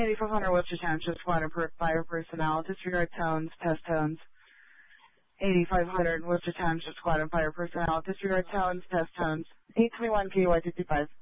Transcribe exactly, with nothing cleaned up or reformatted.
eighty-five hundred Worcester Township Squad of Fire Personnel, disregard tones, test tones. eighty-five hundred Worcester Township Squad of Fire Personnel, disregard tones, test tones. eight twenty-one K Y fifty-five.